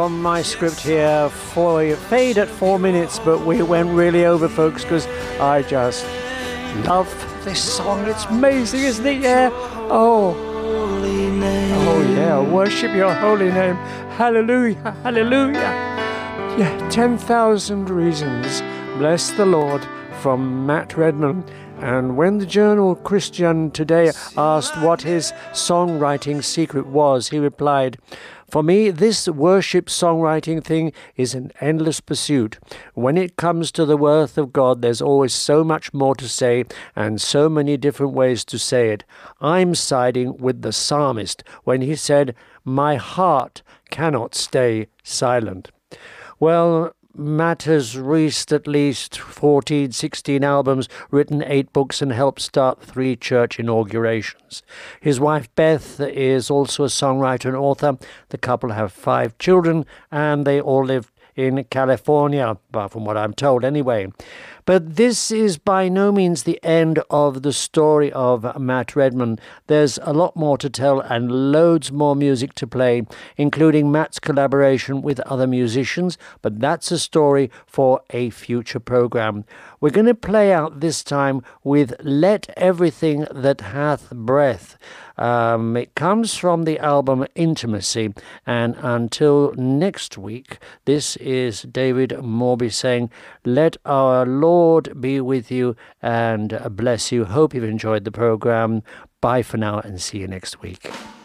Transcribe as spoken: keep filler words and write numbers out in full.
On my script here, for fade at four minutes, but we went really over, folks, because I just love this song. It's amazing, isn't it? Yeah. Oh. Oh yeah. Worship your holy name. Hallelujah. Hallelujah. Yeah. Ten thousand reasons. Bless the Lord, from Matt Redman. And when the journal Christian Today asked what his songwriting secret was, he replied, "For me, this worship songwriting thing is an endless pursuit. When it comes to the worth of God, there's always so much more to say and so many different ways to say it. I'm siding with the psalmist when he said, 'My heart cannot stay silent.'" Well, Matt has released at least fourteen, sixteen albums, written eight books, and helped start three church inaugurations. His wife Beth is also a songwriter and author. The couple have five children, and they all live in California, apart from what I'm told anyway. But this is by no means the end of the story of Matt Redman. There's a lot more to tell and loads more music to play, including Matt's collaboration with other musicians, but that's a story for a future program. We're going to play out this time with Let Everything That Hath Breath. Um, it comes from the album Intimacy, and until next week, this is David Morby saying, let our Lord be with you and bless you. Hope you've enjoyed the program. Bye for now and see you next week.